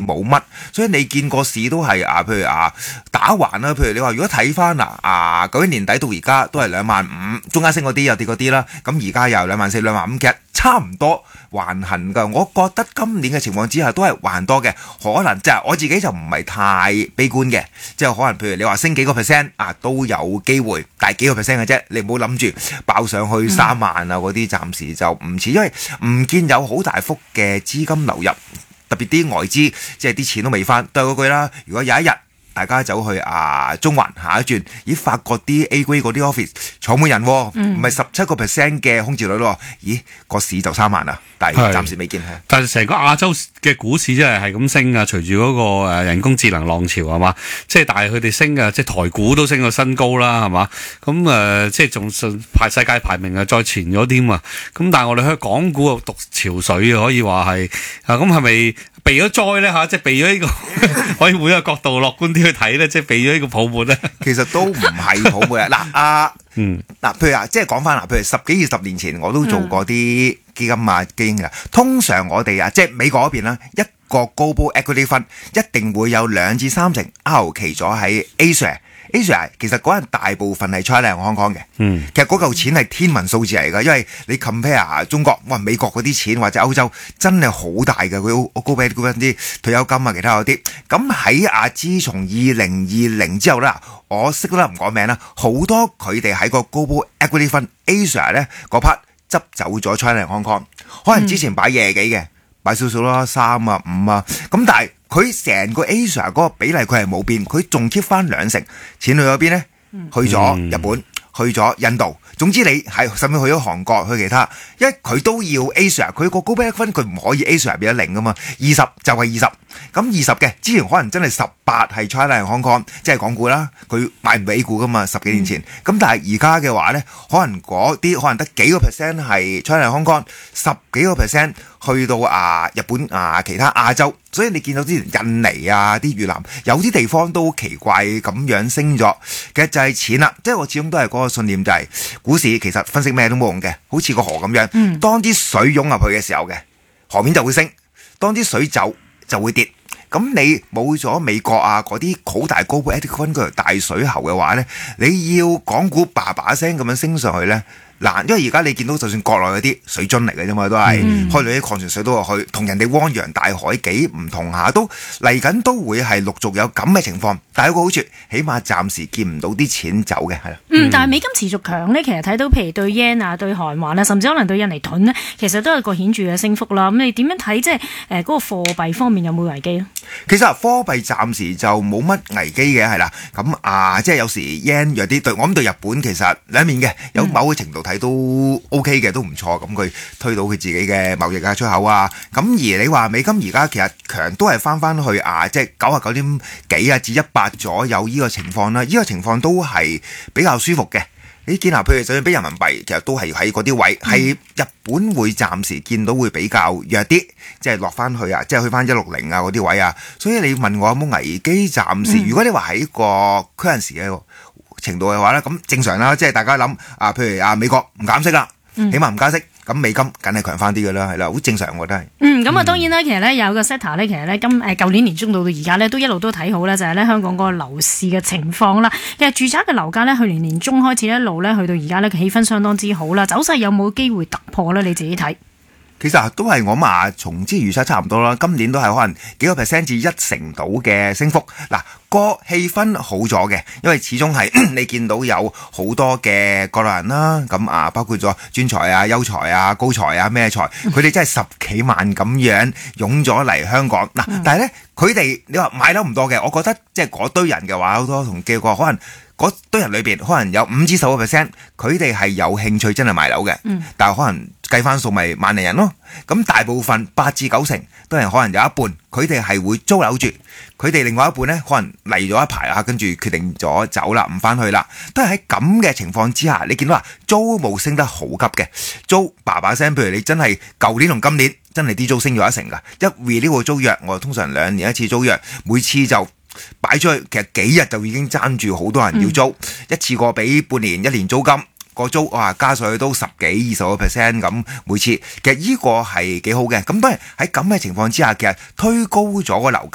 冇乜，所以你見個市都係譬如打橫啦。譬如你話如果睇翻舊年年底到而家都係25,000，中間升嗰啲有跌嗰啲啦，咁而家又24,000、25,000，其實差唔多橫行㗎。我覺得今年嘅情況之下都係橫多嘅，可能即係我自己就唔係太悲觀嘅，即係可能譬如你話升幾個 percent 都有機會，但係幾個 percent 嘅啫，你唔好諗住爆上去3萬嗰啲，暫時就唔似，因為唔見有好大幅嘅資金流入，特別啲外資即係啲錢都未翻，都係嗰句啦。如果有一日大家走去中環下一轉，咦發覺啲 A 區嗰啲 office 坐滿人喎，唔係17% 嘅空置率咯，咦個市就3萬啦，但係暫時未見。 但係成個亞洲嘅股市真係咁升啊！隨住嗰個人工智能浪潮係嘛，即係但係佢哋升啊，即係台股都升到新高啦，係嘛？咁即係仲排世界排名再前咗啲啊！咁但係我哋去港股又獨潮水啊，可以話係咁係咪避咗災咧嚇？即係避咗呢個可以換一個角度樂觀啲去睇咧，即係避咗呢個泡沫咧。 其實都唔係泡沫啊！譬如即係講翻譬如10幾20年前我都做過啲基金基金嘅。通常我哋即係美國嗰邊啦，一個 Global Equity Fund 一定會有2至3成 out 期咗喺 Asia。其實嗰陣大部分係 China 同 Hong Kong 嘅，其實嗰嚿錢係天文數字嚟㗎，因為你 compare 中國，美國嗰啲錢或者歐洲真係好大嘅，佢高比啲退休金其他嗰啲。咁喺自從2020之後啦，我識得唔講名啦，好多佢哋喺個 Global Equity Fund Asia 咧嗰 part 執走咗 China 同 Hong Kong， 可能之前擺20幾嘅，擺少少啦，3、5咁，但係佢成個 Asia 嗰個比例佢係冇變，佢仲 keep 翻2成，錢去咗邊呢？去咗日本，去咗印度，總之你係甚至去咗韓國，去其他，因為佢都要 Asia， 佢個高比分佢唔可以 Asia 變咗0噶嘛，20就係20，咁20嘅之前可能真係18係 China 同 Hong Kong， 即係港股啦，佢買唔到 A 股噶嘛，10幾年前，咁但係而家嘅話呢，可能嗰啲可能得幾個 percent 係 China 同 Hong Kong， 10幾個 percent 去到日本其他亞洲，所以你見到之前印尼啲越南有啲地方都奇怪咁樣升咗，其實就係錢啦，即係我始終都係嗰個信念，就係股市其實分析咩都冇用嘅，好似個河咁樣，當啲水湧入去嘅時候嘅河面就會升，當啲水走就會跌。咁你冇咗美國嗰啲好大高波 equity fund 嗰條大水喉嘅話呢，你要港股叭叭聲咁樣升上去呢，難，因為而家你見到就算國內嗰啲水樽嚟嘅啫嘛，都係開到啲礦泉水都落去，同人哋汪洋大海幾唔同下，都嚟緊都會係陸續有咁嘅情況。但係有個好處，起碼暫時見唔到啲錢走嘅，係啦。 但係美金持續強呢，其實睇到譬如對 yen 對韓元甚至可能對印尼盾呢，其實都有個顯著嘅升幅啦。咁你點樣睇即係嗰個貨幣方面有冇危機咧？ 其實貨幣暫時就冇乜危機嘅，係啦。咁即係有時 yen 弱啲，我諗對日本其實兩面嘅，有某個程度睇都 OK 嘅，都唔錯。咁佢推到佢自己嘅貿易出口咁而你話美金而家其實強都係翻去即係99點幾至100左右呢個情況啦。呢個情況都係比較舒服嘅。你見譬如就算俾人民幣，其實都係喺嗰啲位，係日本會暫時見到會比較弱啲，即係落翻去即係去翻160嗰啲位所以你問我有冇危機？暫時如果你話喺個 currency 嘅程度嘅話咧，咁正常啦，即係大家諗譬如美國唔減息啦，起碼唔加息，咁美金梗係強翻啲嘅啦，係啦，好正常我覺得係。 咁當然啦，其實咧有個 sector 咧，其實咧舊年年中到而家咧都一路都睇好咧，就係咧香港嗰個樓市嘅情況啦。其實住宅嘅樓價咧，去年年中開始一路咧去到而家咧，氣氛相當之好啦，走勢有冇機會突破咧？你自己睇。 其實都係我從之預測差唔多啦，今年都係可能幾個 percent 至1成到嘅升幅。個氣氛好咗嘅，因為始終係你見到有好多嘅國內人啦，咁包括咗專才優才高才咩才，佢哋真係10幾萬咁樣湧咗嚟香港。但係咧佢哋你話買樓唔多嘅，我覺得即係嗰堆人嘅話，好多同記過可能。嗰堆人裏邊可能有5至10%，佢哋係有興趣真係買樓嘅，但係可能計翻數咪萬零人咯。咁大部分8至9成都係可能有一半，佢哋係會租樓住，佢哋另外一半呢，可能嚟咗一排跟住決定咗走啦，唔翻去啦。都係喺咁嘅情況之下，你見到租務升得好急嘅，租叭叭聲。譬如你真係舊年同今年真係啲租升咗1成㗎，一 renew 租約，我通常2年一次租約，每次就擺出去，其實幾日就已經爭住好多人要租，一次過俾半年、1年租金，個租加上去都10幾20%咁每次，其實呢個係幾好嘅。咁當然喺咁嘅情況之下，其實推高咗個樓